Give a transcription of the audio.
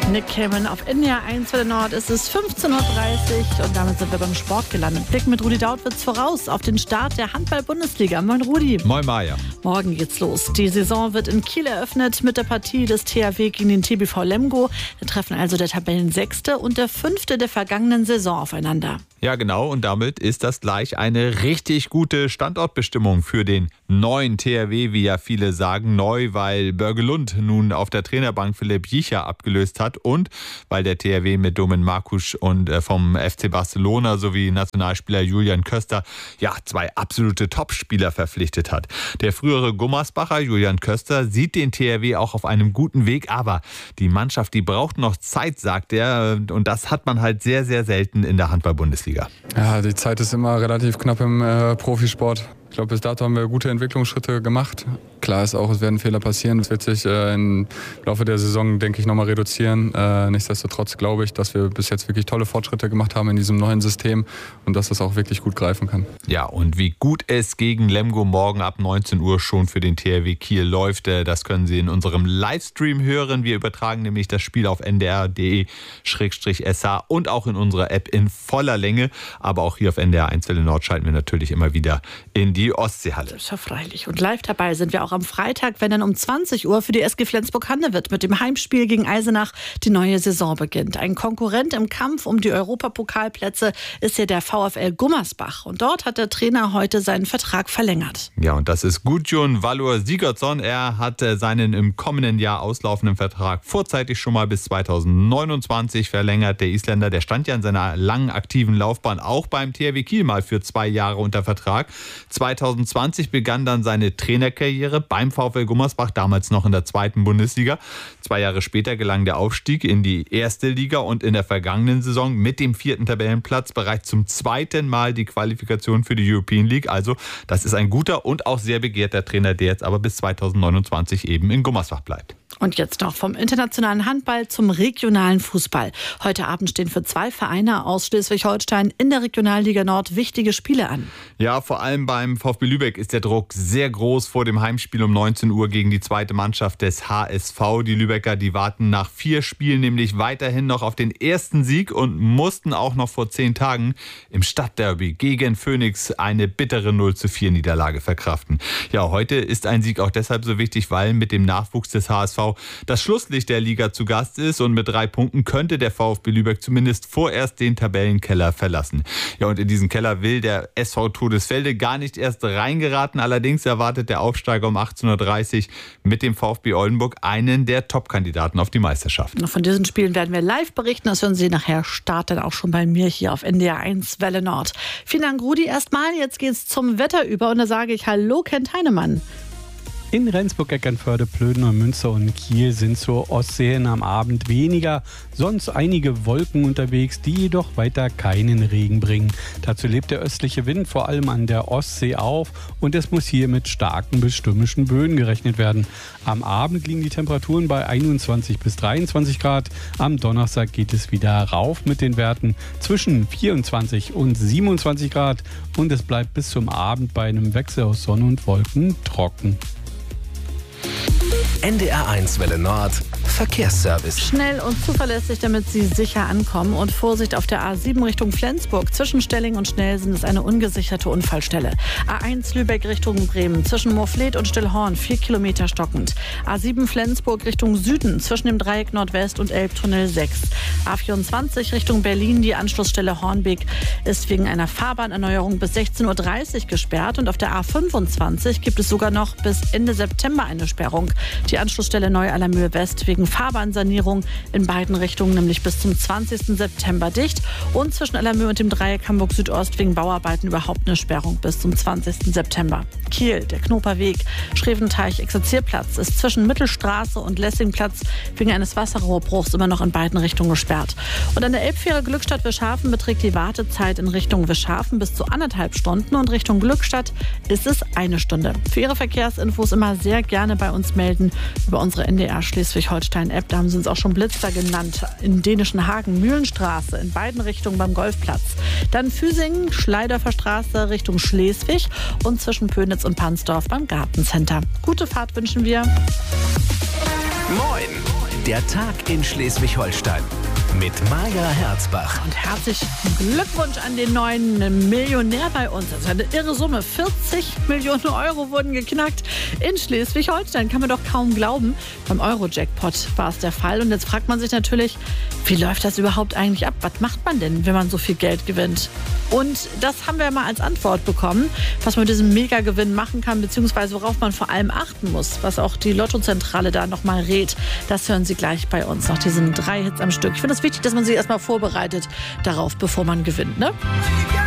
Nick Cayman auf NDR 1 Welle Nord. Es ist 15.30 Uhr und damit sind wir beim Sport gelandet. Blicken mit Rudi Dautwitz voraus auf den Start der Handball-Bundesliga. Moin Rudi. Moin Maja. Morgen geht's los. Die Saison wird in Kiel eröffnet mit der Partie des THW gegen den TBV Lemgo. Da treffen also der Tabellensechste und der Fünfte der vergangenen Saison aufeinander. Ja, genau. Und damit ist das gleich eine richtig gute Standortbestimmung für den neuen THW, wie ja viele sagen. Neu, weil Börge Lund nun auf der Trainerbank Philipp Jicha abgelöst hat und weil der THW mit Domen Markusch und vom FC Barcelona sowie Nationalspieler Julian Köster ja 2 absolute Topspieler verpflichtet hat. Der frühere Gummersbacher Julian Köster sieht den THW auch auf einem guten Weg, aber die Mannschaft, die braucht noch Zeit, sagt er. Und das hat man halt sehr, sehr selten in der Handball-Bundesliga. Ja, die Zeit ist immer relativ knapp im Profisport. Ich glaube, bis dato haben wir gute Entwicklungsschritte gemacht. Klar ist auch, es werden Fehler passieren. Das wird sich im Laufe der Saison, denke ich, nochmal reduzieren. Nichtsdestotrotz glaube ich, dass wir bis jetzt wirklich tolle Fortschritte gemacht haben in diesem neuen System und dass das auch wirklich gut greifen kann. Ja, und wie gut es gegen Lemgo morgen ab 19 Uhr schon für den THW Kiel läuft, das können Sie in unserem Livestream hören. Wir übertragen nämlich das Spiel auf ndr.de/SH und auch in unserer App in voller Länge. Aber auch hier auf NDR 1 Welle Nord schalten wir natürlich immer wieder in die Ostseehalle. Das ist ja freilich. Und live dabei sind wir auch am Freitag, wenn dann um 20 Uhr für die SG Flensburg-Handewitt mit dem Heimspiel gegen Eisenach die neue Saison beginnt. Ein Konkurrent im Kampf um die Europapokalplätze ist hier der VfL Gummersbach. Und dort hat der Trainer heute seinen Vertrag verlängert. Ja, und das ist Gudjon Valur Sigurdsson. Er hat seinen im kommenden Jahr auslaufenden Vertrag vorzeitig schon mal bis 2029 verlängert. Der Isländer, der stand ja in seiner langen aktiven Laufbahn auch beim THW Kiel mal für 2 Jahre unter Vertrag. 2020 begann dann seine Trainerkarriere beim VfL Gummersbach, damals noch in der 2. Bundesliga. 2 Jahre später gelang der Aufstieg in die 1. Liga und in der vergangenen Saison mit dem 4. Tabellenplatz bereits zum 2. Mal die Qualifikation für die European League. Also das ist ein guter und auch sehr begehrter Trainer, der jetzt aber bis 2029 eben in Gummersbach bleibt. Und jetzt noch vom internationalen Handball zum regionalen Fußball. Heute Abend stehen für 2 Vereine aus Schleswig-Holstein in der Regionalliga Nord wichtige Spiele an. Ja, vor allem beim VfB Lübeck ist der Druck sehr groß vor dem Heimspiel um 19 Uhr gegen die 2. Mannschaft des HSV. Die Lübecker, die warten nach 4 Spielen nämlich weiterhin noch auf den ersten Sieg und mussten auch noch vor 10 Tagen im Stadtderby gegen Phoenix eine bittere 0:4 Niederlage verkraften. Ja, heute ist ein Sieg auch deshalb so wichtig, weil mit dem Nachwuchs des HSV das Schlusslicht der Liga zu Gast ist und mit 3 Punkten könnte der VfB Lübeck zumindest vorerst den Tabellenkeller verlassen. Ja, und in diesen Keller will der SV Todesfelde gar nicht erst reingeraten. Allerdings erwartet der Aufsteiger um 18:30 Uhr mit dem VfB Oldenburg einen der Top-Kandidaten auf die Meisterschaft. Von diesen Spielen werden wir live berichten. Das hören Sie nachher starten auch schon bei mir hier auf NDR 1 Welle Nord. Vielen Dank, Rudi. Erstmal, jetzt geht's zum Wetter über und da sage ich Hallo, Kent Heinemann. In Rendsburg, Eckernförde, Plöden, Münster und Kiel sind zur Ostsee hin am Abend weniger, sonst einige Wolken unterwegs, die jedoch weiter keinen Regen bringen. Dazu lebt der östliche Wind vor allem an der Ostsee auf und es muss hier mit starken bis stürmischen Böen gerechnet werden. Am Abend liegen die Temperaturen bei 21 bis 23 Grad. Am Donnerstag geht es wieder rauf mit den Werten zwischen 24 und 27 Grad und es bleibt bis zum Abend bei einem Wechsel aus Sonne und Wolken trocken. NDR 1 Welle Nord Verkehrsservice. Schnell und zuverlässig, damit Sie sicher ankommen. Und Vorsicht auf der A7 Richtung Flensburg. Zwischen Stelling und Schnelsen ist eine ungesicherte Unfallstelle. A1 Lübeck Richtung Bremen. Zwischen Moorfleet und Stillhorn 4 Kilometer stockend. A7 Flensburg Richtung Süden. Zwischen dem Dreieck Nordwest und Elbtunnel 6. A24 Richtung Berlin. Die Anschlussstelle Hornbeek ist wegen einer Fahrbahnerneuerung bis 16:30 Uhr gesperrt. Und auf der A25 gibt es sogar noch bis Ende September eine Sperrung. Die Anschlussstelle Neu-Allermühe West wegen Fahrbahnsanierung in beiden Richtungen, nämlich bis zum 20. September dicht. Und zwischen Allermühe und dem Dreieck Hamburg Südost wegen Bauarbeiten überhaupt eine Sperrung bis zum 20. September. Kiel, der Knoperweg, Schreventeich, Exerzierplatz ist zwischen Mittelstraße und Lessingplatz wegen eines Wasserrohrbruchs immer noch in beiden Richtungen gesperrt. Und an der Elbfähre Glückstadt-Wischhafen beträgt die Wartezeit in Richtung Wischhafen bis zu 1,5 Stunden und Richtung Glückstadt ist es 1 Stunde. Für Ihre Verkehrsinfos immer sehr gerne bei uns melden über unsere NDR Schleswig-Holstein-App. Da haben sie uns auch schon Blitzer genannt. In dänischen Hagen, Mühlenstraße, in beiden Richtungen beim Golfplatz. Dann Füsingen, Schleidorfer Straße Richtung Schleswig und zwischen Pönitz und Pansdorf beim Gartencenter. Gute Fahrt wünschen wir. Moin! Der Tag in Schleswig-Holstein mit Maja Herzbach. Und herzlichen Glückwunsch an den neuen Millionär bei uns. Das ist eine irre Summe. 40 Millionen Euro wurden geknackt in Schleswig-Holstein. Kann man doch kaum glauben. Beim Euro-Jackpot war es der Fall. Und jetzt fragt man sich natürlich, wie läuft das überhaupt eigentlich ab? Was macht man denn, wenn man so viel Geld gewinnt? Und das haben wir mal als Antwort bekommen, was man mit diesem Megagewinn machen kann, beziehungsweise worauf man vor allem achten muss, was auch die Lottozentrale da nochmal rät. Das hören Sie gleich bei uns nach diesen 3 Hits am Stück. Ich finde es wichtig, dass man sich erstmal vorbereitet darauf, bevor man gewinnt, ne?